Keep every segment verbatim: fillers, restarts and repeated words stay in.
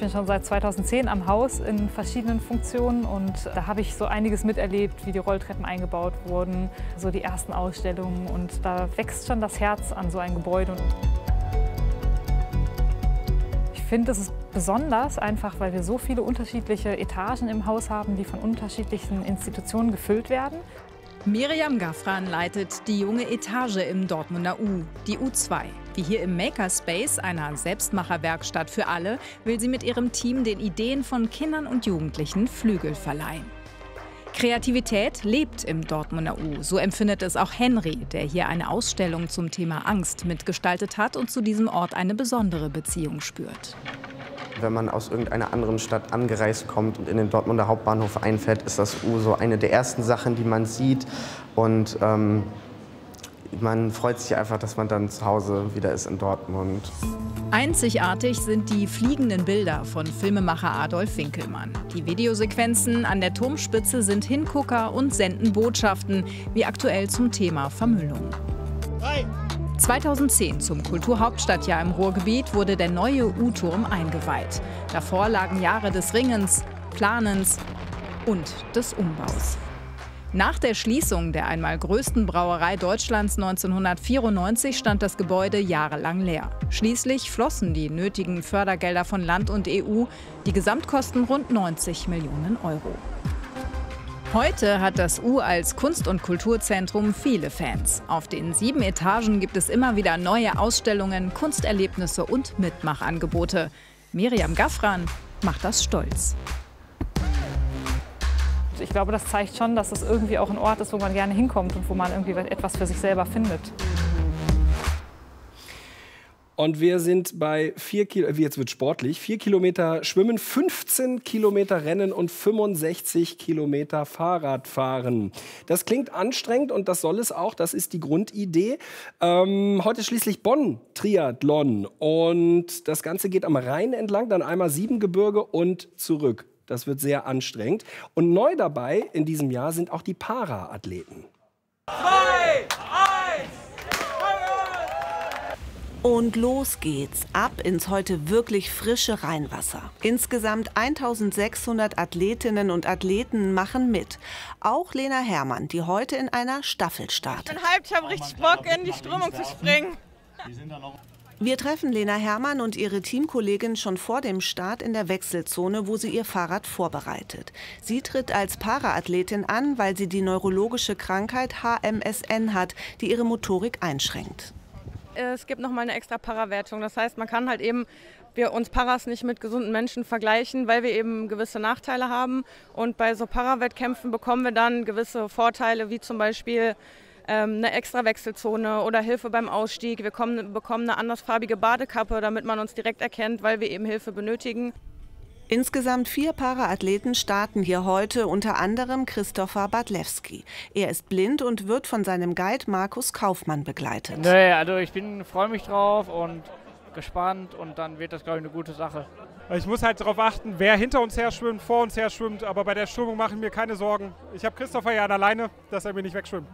bin schon seit zweitausendzehn am Haus in verschiedenen Funktionen und da habe ich so einiges miterlebt, wie die Rolltreppen eingebaut wurden, so die ersten Ausstellungen und da wächst schon das Herz an so ein Gebäude. Ich finde, es ist besonders einfach, weil wir so viele unterschiedliche Etagen im Haus haben, die von unterschiedlichen Institutionen gefüllt werden. Miriam Gaffran leitet die junge Etage im Dortmunder U, die U zwei. Wie hier im Makerspace, einer Selbstmacherwerkstatt für alle, will sie mit ihrem Team den Ideen von Kindern und Jugendlichen Flügel verleihen. Kreativität lebt im Dortmunder U. So empfindet es auch Henry, der hier eine Ausstellung zum Thema Angst mitgestaltet hat und zu diesem Ort eine besondere Beziehung spürt. Wenn man aus irgendeiner anderen Stadt angereist kommt und in den Dortmunder Hauptbahnhof einfährt, ist das U so eine der ersten Sachen, die man sieht. Und ähm, man freut sich einfach, dass man dann zu Hause wieder ist in Dortmund. Einzigartig sind die fliegenden Bilder von Filmemacher Adolf Winkelmann. Die Videosequenzen an der Turmspitze sind Hingucker und senden Botschaften, wie aktuell zum Thema Vermüllung. Drei. zweitausendzehn, zum Kulturhauptstadtjahr im Ruhrgebiet, wurde der neue U-Turm eingeweiht. Davor lagen Jahre des Ringens, Planens und des Umbaus. Nach der Schließung der einmal größten Brauerei Deutschlands neunzehnhundertvierundneunzig stand das Gebäude jahrelang leer. Schließlich flossen die nötigen Fördergelder von Land und E U, die Gesamtkosten rund neunzig Millionen Euro. Heute hat das U als Kunst- und Kulturzentrum viele Fans. Auf den sieben Etagen gibt es immer wieder neue Ausstellungen, Kunsterlebnisse und Mitmachangebote. Miriam Gaffran macht das stolz. Ich glaube, das zeigt schon, dass es irgendwie auch ein Ort ist, wo man gerne hinkommt und wo man irgendwie etwas für sich selber findet. Und wir sind bei vier Kilometer, jetzt wird sportlich, vier Kilometer Schwimmen, fünfzehn Kilometer Rennen und fünfundsechzig Kilometer Fahrradfahren. Das klingt anstrengend und das soll es auch, das ist die Grundidee. Ähm, heute ist schließlich Bonn-Triathlon und das Ganze geht am Rhein entlang, dann einmal Siebengebirge und zurück. Das wird sehr anstrengend. Und neu dabei in diesem Jahr sind auch die Para-Athleten. Zwei, eins, Und los geht's, ab ins heute wirklich frische Rheinwasser. Insgesamt eintausendsechshundert Athletinnen und Athleten machen mit. Auch Lena Herrmann, die heute in einer Staffel startet. Ich bin hyped, ich habe richtig Bock, in die Strömung zu springen. Wir treffen Lena Herrmann und ihre Teamkollegin schon vor dem Start in der Wechselzone, wo sie ihr Fahrrad vorbereitet. Sie tritt als Paraathletin an, weil sie die neurologische Krankheit H M S N hat, die ihre Motorik einschränkt. Es gibt noch mal eine extra Parawertung. Das heißt, man kann halt eben wir uns Paras nicht mit gesunden Menschen vergleichen, weil wir eben gewisse Nachteile haben. Und bei so Parawettkämpfen bekommen wir dann gewisse Vorteile, wie zum Beispiel ähm, eine extra Wechselzone oder Hilfe beim Ausstieg. Wir kommen, bekommen eine andersfarbige Badekappe, damit man uns direkt erkennt, weil wir eben Hilfe benötigen. Insgesamt vier Paraathleten starten hier heute, unter anderem Christopher Badlewski. Er ist blind und wird von seinem Guide Markus Kaufmann begleitet. Nee, also ich bin, freue mich drauf und gespannt und dann wird das, glaube ich, eine gute Sache. Ich muss halt darauf achten, wer hinter uns her schwimmt, vor uns her schwimmt, aber bei der Strömung mache ich mir keine Sorgen. Ich habe Christopher ja alleine, dass er mir nicht wegschwimmt.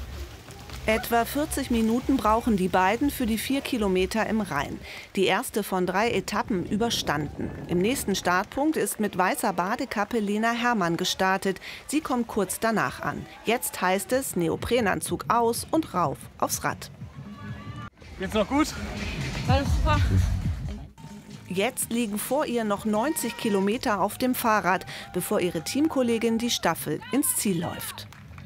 Etwa vierzig Minuten brauchen die beiden für die vier Kilometer im Rhein. Die erste von drei Etappen überstanden. Im nächsten Startpunkt ist mit weißer Badekappe Lena Herrmann gestartet. Sie kommt kurz danach an. Jetzt heißt es Neoprenanzug aus und rauf aufs Rad. Geht's noch gut? Alles super. Jetzt liegen vor ihr noch neunzig Kilometer auf dem Fahrrad, bevor ihre Teamkollegin die Staffel ins Ziel läuft.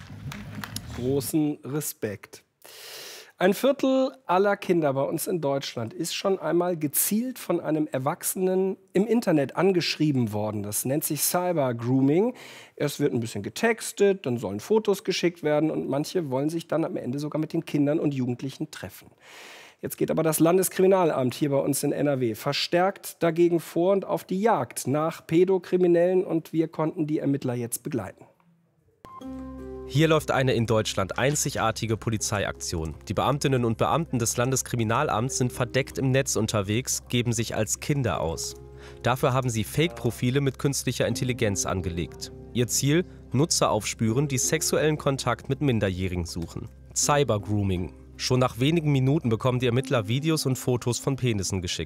Großen Respekt. Ein Viertel aller Kinder bei uns in Deutschland ist schon einmal gezielt von einem Erwachsenen im Internet angeschrieben worden. Das nennt sich Cyber-Grooming. Erst wird ein bisschen getextet, dann sollen Fotos geschickt werden und manche wollen sich dann am Ende sogar mit den Kindern und Jugendlichen treffen. Jetzt geht aber das Landeskriminalamt hier bei uns in N R W verstärkt dagegen vor und auf die Jagd nach Pädokriminellen und wir konnten die Ermittler jetzt begleiten. Hier läuft eine in Deutschland einzigartige Polizeiaktion. Die Beamtinnen und Beamten des Landeskriminalamts sind verdeckt im Netz unterwegs, geben sich als Kinder aus. Dafür haben sie Fake-Profile mit künstlicher Intelligenz angelegt. Ihr Ziel: Nutzer aufspüren, die sexuellen Kontakt mit Minderjährigen suchen. Cyber-Grooming. Schon nach wenigen Minuten bekommen die Ermittler Videos und Fotos von Penissen geschickt.